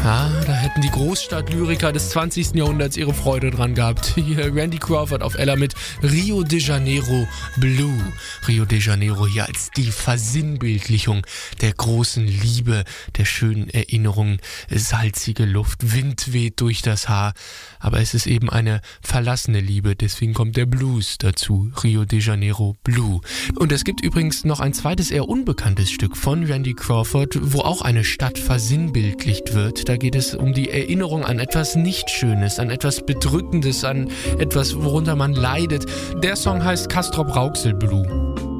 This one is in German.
Da hätten die Großstadtlyriker des 20. Jahrhunderts ihre Freude dran gehabt. Hier Randy Crawford auf Ella mit Rio de Janeiro Blue. Rio de Janeiro hier als die Versinnbildlichung der großen Liebe, der schönen Erinnerungen. Salzige Luft, Wind weht durch das Haar. Aber es ist eben eine verlassene Liebe, deswegen kommt der Blues dazu. Rio de Janeiro Blue. Und es gibt übrigens noch ein zweites, eher unbekanntes Stück von Randy Crawford, wo auch eine Stadt versinnbildlicht wird. Da geht es um die Erinnerung an etwas Nicht-Schönes, an etwas Bedrückendes, an etwas, worunter man leidet. Der Song heißt Castrop Rauxel Blue.